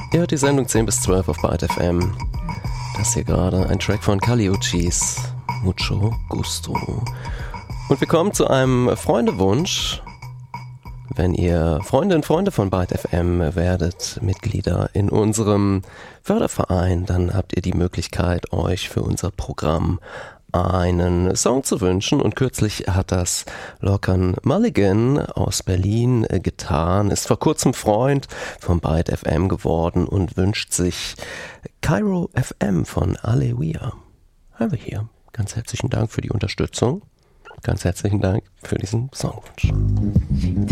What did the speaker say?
Ihr hört die Sendung 10 bis 12 auf Byte FM. Das hier gerade ein Track von Kali Uchis, Mucho Gusto. Und wir kommen zu einem Freundewunsch. Wenn ihr Freundinnen und Freunde von Byte FM werdet, Mitglieder in unserem Förderverein, dann habt ihr die Möglichkeit, euch für unser Programm einen Song zu wünschen, und kürzlich hat das Lorcan Mulligan aus Berlin getan, ist vor kurzem Freund von Byte FM geworden und wünscht sich Cairo FM von Aleluia. Haben wir hier. Ganz herzlichen Dank für die Unterstützung. Ganz herzlichen Dank für diesen Songwunsch.